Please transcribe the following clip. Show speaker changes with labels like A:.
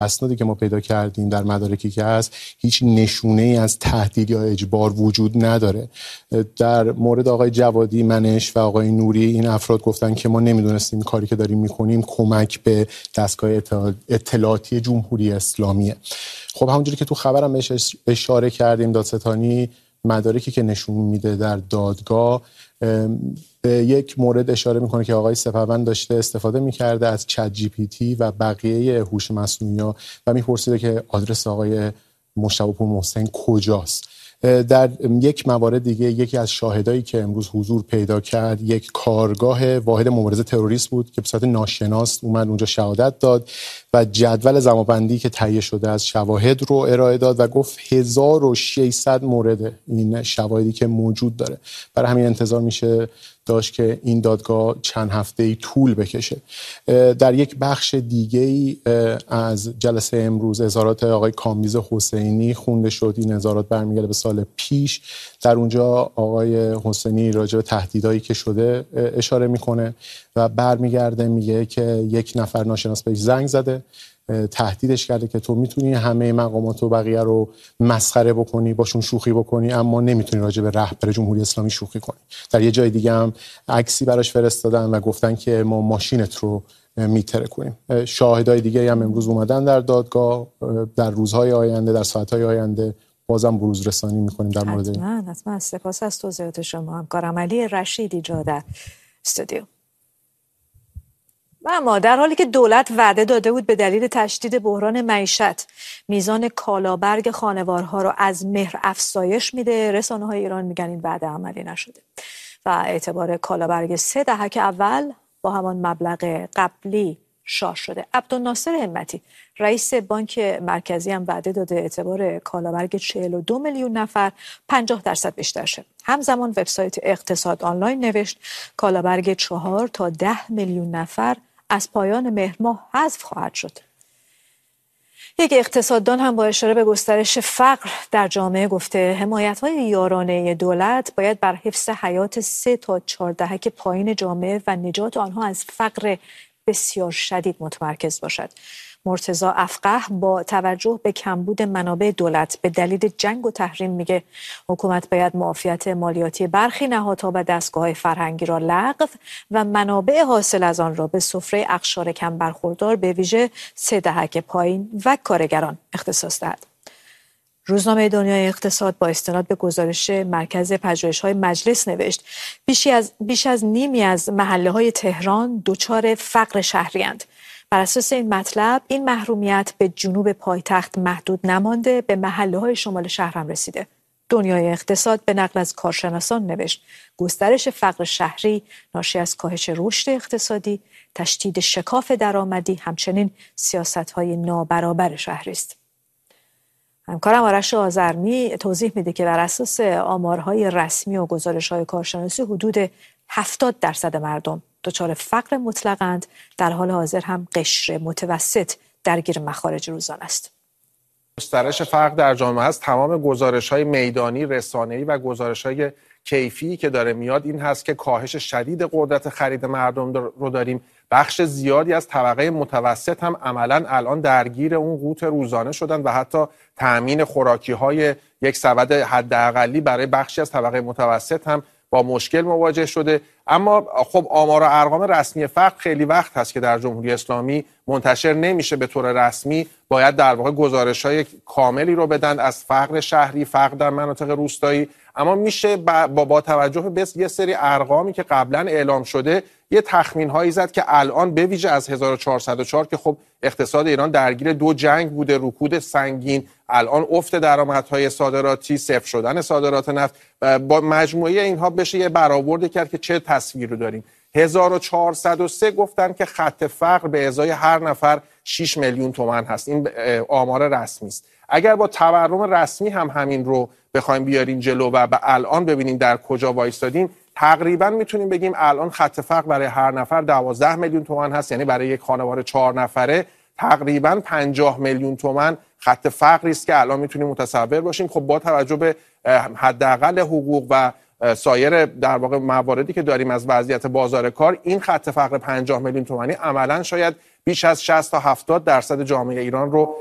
A: اسنادی که ما پیدا کردیم در مدارکی که هست هیچ نشونه‌ای از تهدید یا اجبار وجود نداره. در مورد آقای جوادی منش و آقای نوری این افراد گفتن که ما نمیدونستیم کاری که داریم میکنیم کمک به دستگاه اطلاعاتی جمهوری اسلامیه. خب همونجوری که تو خبرم بهش اشاره کردیم دادستانی مدارکی که نشون میده در دادگاه به یک مورد اشاره میکنه که آقای سپهبند داشته استفاده میکرده از چت جی پی تی و بقیه هوش مصنوعی و میپرسیده که آدرس آقای مجتبی پور محسن کجاست. در یک موارد دیگه یکی از شاهدایی که امروز حضور پیدا کرد یک کارگاه واحد مبارزه تروریست بود که به صورت ناشناس اومد اونجا شهادت داد و جدول زمانبندی که تهیه شده از شواهد رو ارائه داد و گفت 1600 مورد این شواهدی که موجود داره. برای همین انتظار میشه داشت که این دادگاه چند هفته‌ای طول بکشه. در یک بخش دیگه‌ای از جلسه امروز اظهارات آقای کامبیز حسینی خونده شد. این اظهارات برمیگرده به سال پیش. در اونجا آقای حسینی راجع به تهدیدایی که شده اشاره میکنه و برمیگرده میگه که یک نفر ناشناس بهش زنگ زده تهدیدش کرده که تو میتونی همه مقامات و بقیه رو مسخره بکنی باشون شوخی بکنی اما نمیتونی راجع به رهبر جمهوری اسلامی شوخی کنی. در یه جای دیگه هم عکسی براش فرستادن و گفتن که ما ماشینت رو میتره کنیم. شاهدای دیگه هم امروز اومدن در دادگاه. در روزهای آینده در ساعتهای آینده بازم بروز رسانی میکنیم در مورد این.
B: حتما سپاس از توضیحات شما. همکارم علی رشیدی جا در استودیو. اما در حالی که دولت وعده داده بود به دلیل تشدید بحران معیشت میزان کالابرگ خانوارها رو از مهر افزایش میده، رسانه‌های ایران میگن این وعده عملی نشده و اعتبار کالابرگ 3 دهک اول با همان مبلغ قبلی شارژ شده. عبدالناصر همتی رئیس بانک مرکزی هم وعده داده اعتبار کالابرگ 42 میلیون نفر 50% بیشتر شد. همزمان وبسایت اقتصاد آنلاین نوشت کالابرگ 4 تا 10 میلیون نفر از پایان مهر ماه حذف خواهد شد. یک اقتصاددان هم با اشاره به گسترش فقر در جامعه گفته حمایت‌های یارانه دولت باید بر حفظ حیات 3 تا 4 دهک پایین جامعه و نجات آنها از فقر بسیار شدید متمرکز باشد. مرتضی افقه با توجه به کمبود منابع دولت به دلیل جنگ و تحریم میگه حکومت باید معافیت مالیاتی برخی نهادها و دستگاه‌های فرهنگی را لغو و منابع حاصل از آن را به سفره اقشار کم برخوردار به ویژه 3 دهک پایین و کارگران اختصاص دهد. روزنامه دنیای اقتصاد با استناد به گزارش مرکز پژوهش‌های مجلس نوشت بیش از نیمی از محله‌های تهران دچار فقر شهری‌اند. بر اساس این مطلب این محرومیت به جنوب پایتخت محدود نمانده، به محله‌های شمال شهر هم رسیده. دنیای اقتصاد به نقل از کارشناسان نوشت گسترش فقر شهری ناشی از کاهش رشد اقتصادی، تشدید شکاف درآمدی، همچنین سیاست‌های نابرابر شهری است. همکارم آرش آذرمی توضیح میده که بر اساس آمارهای رسمی و گزارش‌های کارشناسی حدود 70% مردم دچار فقر مطلقند. در حال حاضر هم قشر متوسط درگیر مخارج روزانه است.
C: گسترش فقر در جامعه است. تمام گزارش‌های میدانی، رسانه‌ای و گزارش‌های کیفی که داره میاد این هست که کاهش شدید قدرت خرید مردم رو داریم. بخش زیادی از طبقه متوسط هم عملاً الان درگیر اون قوت روزانه شدن و حتی تأمین خوراکی‌های یک سبد حداقلی برای بخشی از طبقه متوسط هم با مشکل مواجه شده. اما خب آمار و ارقام رسمی فقر خیلی وقت هست که در جمهوری اسلامی منتشر نمیشه به طور رسمی. باید در واقع گزارش‌های کاملی رو بدن از فقر شهری، فقر در مناطق روستایی. اما میشه با توجه به یه سری ارقامی که قبلا اعلام شده یه تخمین‌هایی زد که الان به ویژه از 1404 که خب اقتصاد ایران درگیر 2 جنگ بوده، رکود سنگین، الان افت درآمدهای صادراتی، صفر شدن صادرات نفت، با مجموعه اینها بشه یه برآورد کرد که چه تصویری رو داریم. 1403 گفتن که خط فقر به ازای هر نفر 6 میلیون تومان هست. این آمار رسمی است. اگر با تورم رسمی هم همین رو بخوایم بیاریم جلو و الان ببینیم در کجا وایستادیم، تقریبا میتونیم بگیم الان خط فقر برای هر نفر 12 میلیون تومان هست. یعنی برای یک خانواده 4 نفره تقریبا 50 میلیون تومان خط فقری است که الان میتونیم متصور باشیم. خب با توجه به حداقل حقوق و سایر در واقع مواردی که داریم از وضعیت بازار کار، این خط فقر 50 میلیون تومانی عملاً شاید بیش از 60 تا 70% جامعه ایران رو